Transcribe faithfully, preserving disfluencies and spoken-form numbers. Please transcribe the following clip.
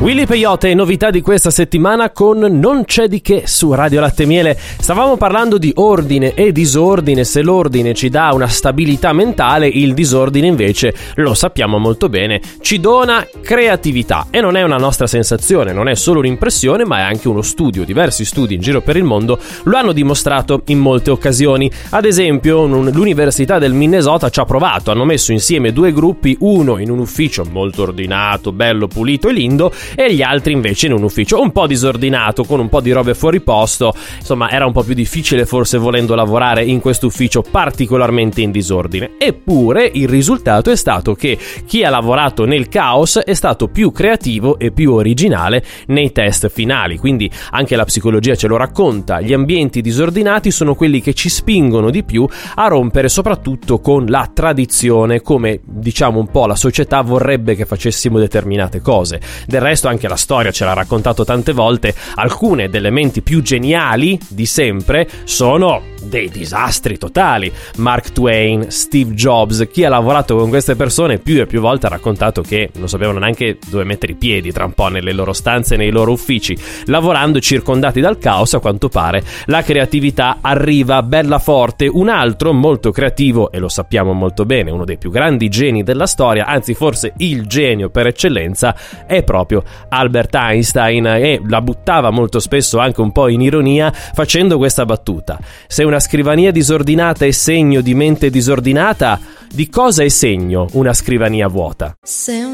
Willy Peyote, novità di questa settimana con Non c'è di che su Radio Latte e Miele. Stavamo parlando di ordine e disordine. Se l'ordine ci dà una stabilità mentale, il disordine invece, lo sappiamo molto bene, ci dona creatività. E non è una nostra sensazione, non è solo un'impressione, ma è anche uno studio. Diversi studi in giro per il mondo lo hanno dimostrato in molte occasioni. Ad esempio, l'Università del Minnesota ci ha provato. Hanno messo insieme due gruppi, uno in un ufficio molto ordinato, bello, pulito e lindo, e gli altri invece in un ufficio un po' disordinato, con un po' di robe fuori posto. Insomma, era un po' più difficile forse volendo lavorare in questo ufficio particolarmente in disordine. Eppure il risultato è stato che chi ha lavorato nel caos è stato più creativo e più originale nei test finali. Quindi anche la psicologia ce lo racconta: gli ambienti disordinati sono quelli che ci spingono di più a rompere soprattutto con la tradizione, come diciamo un po' la società vorrebbe che facessimo determinate cose. Del resto anche la storia ce l'ha raccontato tante volte. Alcune delle menti più geniali di sempre sono dei disastri totali. Mark Twain, Steve Jobs, chi ha lavorato con queste persone più e più volte ha raccontato che non sapevano neanche dove mettere i piedi tra un po' nelle loro stanze, nei loro uffici. Lavorando circondati dal caos, a quanto pare la creatività arriva bella forte. Un altro molto creativo, e lo sappiamo molto bene, uno dei più grandi geni della storia, anzi forse il genio per eccellenza, è proprio Albert Einstein, e la buttava molto spesso anche un po' in ironia facendo questa battuta: se una scrivania disordinata è segno di mente disordinata, di cosa è segno una scrivania vuota? Se